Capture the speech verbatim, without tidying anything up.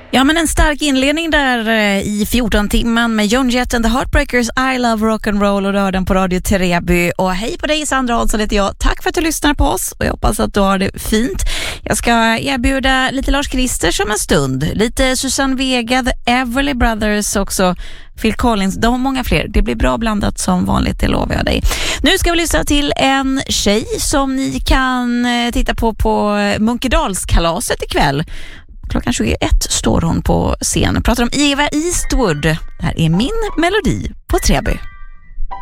Ja, men en stark inledning där i fjorton timman med Joan Jett and the Heartbreakers, I Love Rock'n'Roll, och rör den på Radio Treby. Och hej på dig, Sandra Hansson heter jag. Tack för att du lyssnar på oss och jag hoppas att du har det fint. Jag ska erbjuda lite Lars Christer som en stund, lite Susanne Vega, The Everly Brothers också, Phil Collins, de har många fler. Det blir bra blandat som vanligt, det lovar jag dig. Nu ska vi lyssna till en tjej som ni kan titta på på Munkedalskalaset ikväll. Klockan tjugoett står hon på scen. Pratar om Eva Eastwood. Det här är Min melodi på Treby.